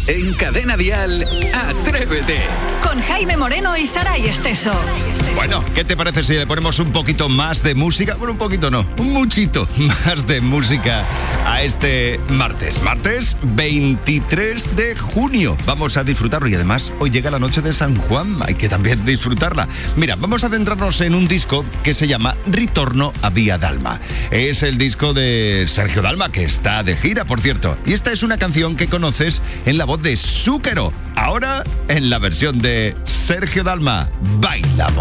En Cadena Dial, Atrévete. Con Jaime Moreno y Saray Esteso. Bueno, ¿qué te parece si le ponemos un poquito más de música? Bueno, un poquito no, un muchito más de música a este martes. Martes 23 de junio. Vamos a disfrutarlo y además hoy llega la noche de San Juan. Hay que también disfrutarla. Mira, vamos a centrarnos en un disco que se llama Ritorno a Vía Dalma. Es el disco de Sergio Dalma, que está de gira, por cierto. Y esta es una canción que conoces en la voz de Zúquero. Ahora en la versión de Sergio Dalma, Bailamos.